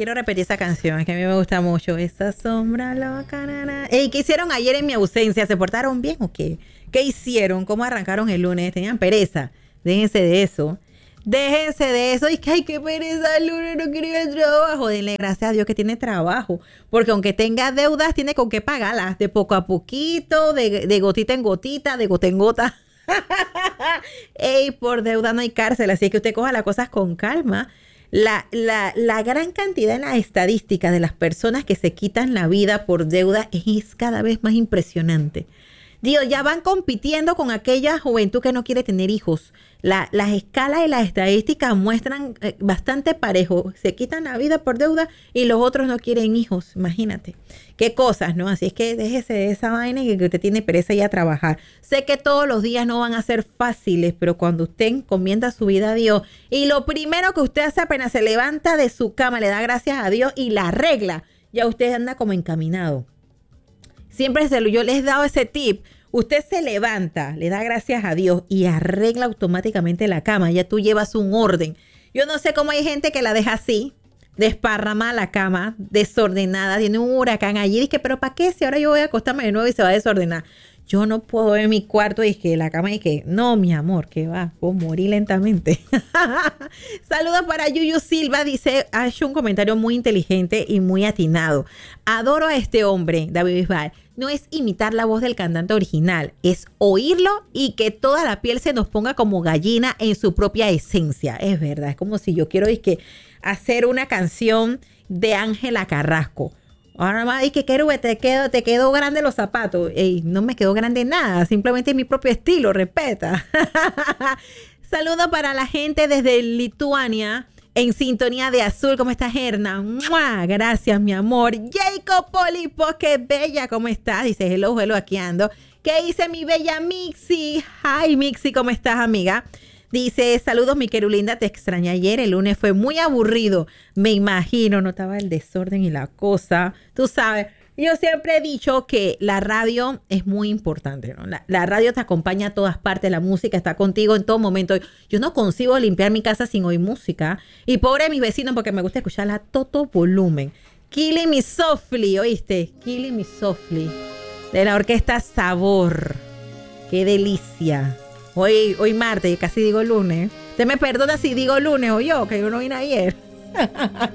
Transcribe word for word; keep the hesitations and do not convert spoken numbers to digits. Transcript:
quiero repetir esa canción, es que a mí me gusta mucho. Esa sombra loca, na, na. Ey, ¿qué hicieron ayer en mi ausencia? ¿Se portaron bien o qué? ¿Qué hicieron? ¿Cómo arrancaron el lunes? ¿Tenían pereza? Déjense de eso. Déjense de eso. Y que ay, qué pereza el lunes, no quiero ir al trabajo. Denle gracias a Dios que tiene trabajo. Porque aunque tenga deudas, tiene con qué pagarlas. De poco a poquito, de, de gotita en gotita, de gota en gota. Ey, por deuda no hay cárcel. Así que usted coja las cosas con calma. La, la, la gran cantidad en las estadísticas de las personas que se quitan la vida por deuda es cada vez más impresionante. Dios, ya van compitiendo con aquella juventud que no quiere tener hijos. La, las escalas y las estadísticas muestran eh, bastante parejo. Se quitan la vida por deuda y los otros no quieren hijos. Imagínate. Qué cosas, ¿no? Así es que déjese de esa vaina y que usted tiene pereza y a trabajar. Sé que todos los días no van a ser fáciles, pero cuando usted encomienda su vida a Dios y lo primero que usted hace apenas se levanta de su cama, le da gracias a Dios y la arregla, ya usted anda como encaminado. Siempre se lo, yo les he dado ese tip. Usted se levanta, le da gracias a Dios y arregla automáticamente la cama. Ya tú llevas un orden. Yo no sé cómo hay gente que la deja así, desparramada la cama, desordenada. Tiene un huracán allí. Dice, pero ¿para qué? Si ahora yo voy a acostarme de nuevo y se va a desordenar. Yo no puedo ver mi cuarto y que la cama y que no, mi amor, que va, puedo morir lentamente. Saludos para Yuyu Silva, dice, ha hecho un comentario muy inteligente y muy atinado. Adoro a este hombre, David Bisbal. No es imitar la voz del cantante original, es oírlo y que toda la piel se nos ponga como gallina en su propia esencia. Es verdad, es como si yo quiero es que hacer una canción de Ángela Carrasco. Ahora más, y que Querube, te quedó, te quedó grande los zapatos. Ey, no me quedó grande nada, simplemente es mi propio estilo, respeta. Saludos para la gente desde Lituania, en sintonía de azul. ¿Cómo estás, Erna? ¡Mua! Gracias, mi amor. Jacob Polipo, qué bella, ¿cómo estás? Dice, hello, hello, aquí ando. ¿Qué dice mi bella Mixi? Hi, Mixi, ¿cómo estás, amiga? Dice, saludos, mi querulinda, te extrañé ayer, el lunes fue muy aburrido, me imagino, notaba el desorden y la cosa, tú sabes, yo siempre he dicho que la radio es muy importante, ¿no? La, la radio te acompaña a todas partes, la música está contigo en todo momento. Yo no consigo limpiar mi casa sin oír música, y pobre mis vecinos porque me gusta escucharla a todo volumen. Killing Me Softly, ¿oíste? Killing Me Softly, de la orquesta Sabor, qué delicia. Hoy, hoy martes, casi digo lunes. Usted me perdona si digo lunes o yo, que yo no vine ayer.